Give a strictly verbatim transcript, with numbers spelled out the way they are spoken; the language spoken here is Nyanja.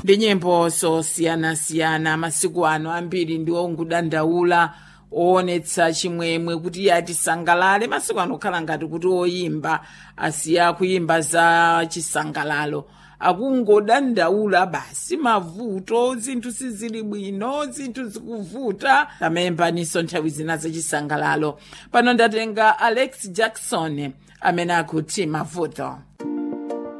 ndi nyimbo zosiyanasiyana. Masiku ano ambiri ndiwo ongodandaula oonetsa chimwemwe kuti atisangalale. Masiku ano khala ngati kuti oyimba asiya kuyimba za chisangalalo, akungodandaula basi, mavuto, zinthu sizili bwino, zinthu zikuvuta. Tamayimbaninso nthawi zina za chisangalalo. Pano ndatenga Alex Jackson amene akuti mavuto.